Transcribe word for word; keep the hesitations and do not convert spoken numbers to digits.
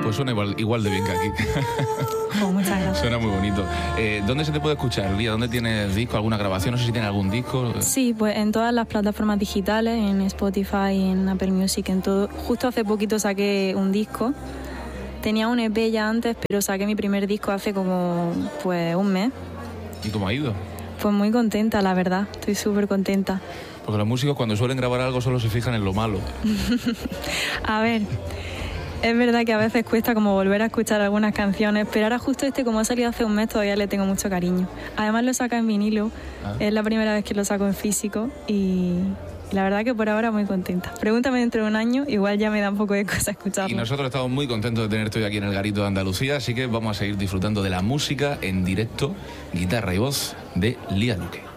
Pues suena igual, igual de bien que aquí. Oh, muchas gracias. Suena muy bonito. Eh, ¿Dónde se te puede escuchar, Lía? ¿Dónde tienes disco, alguna grabación? No sé si tienes algún disco. Sí, pues en todas las plataformas digitales, en Spotify, en Apple Music, en todo. Justo hace poquito saqué un disco. Tenía un E P ya antes, pero saqué mi primer disco hace como pues un mes. ¿Y cómo ha ido? Pues muy contenta, la verdad. Estoy súper contenta. Porque los músicos cuando suelen grabar algo solo se fijan en lo malo. A ver, es verdad que a veces cuesta como volver a escuchar algunas canciones, pero ahora justo este, como ha salido hace un mes, todavía le tengo mucho cariño. Además lo saca en vinilo, ah. Es la primera vez que lo saco en físico y... La verdad que por ahora muy contenta. Pregúntame dentro de un año, igual ya me da un poco de cosa escucharlo. Y nosotros estamos muy contentos de tenerte hoy aquí en el Garito de Andalucía, así que vamos a seguir disfrutando de la música en directo, guitarra y voz de Lía Luque.